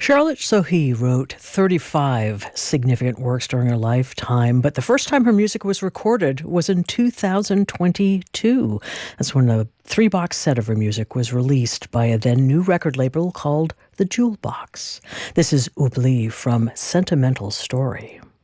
Charlotte Sohi wrote 35 significant works during her lifetime, but the first time her music was recorded was in 2022. That's when a 3-box set of her music was released by a then new record label called The Jewel Box. This is Oubli from Sentimental Story.